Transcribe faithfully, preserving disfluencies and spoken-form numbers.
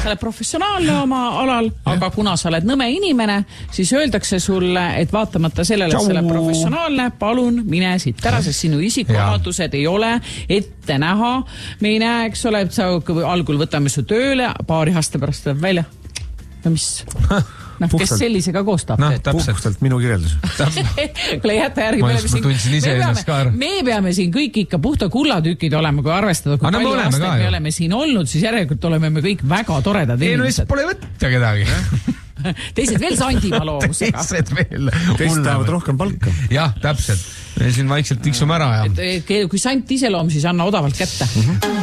sa oled professionaalne oma alal, aga kuna sa oled nõme inimene, siis öeldakse sulle, et vaatamata sellele, et sa oled professionaalne, palun mine siit ära, sest sinu isikuomadused ei ole ette näha. Me ei näe, eks ole, et sa algul võtame su tööle, paari aasta pärast tuleb välja. No mis? No, kes sellisega koostab? No, puhkustelt minu kirjeldus. Kule jätta järgi. Ma, ma tundsin ise ennast ka ära. Me peame siin kõik ikka puhta kullatükid olema, kui arvestada, kui palju aastaid me oleme siin olnud, siis järelikult oleme me kõik väga toredad inimesed. Ei, no siis pole võtta kedagi. Teised veel Sandimaa loovusega. Teised veel. Teised tahavad rohkem palka. Jah, täpselt. Me siin vaikselt tiksume ära. Kui Sant iseloom, siis anna odavalt kätte.